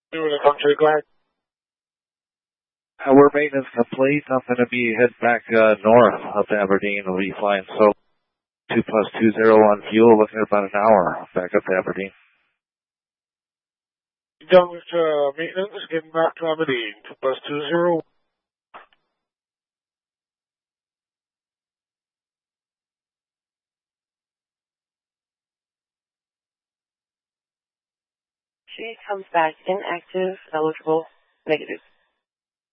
Doing a country glad. We're maintenance complete. I'm going to be heading back north up to Aberdeen. We'll be flying SOAP 2+20 on fuel, looking at about an hour back up to Aberdeen. Done with maintenance, getting back to Aberdeen. 2+20. She comes back inactive, eligible, negative.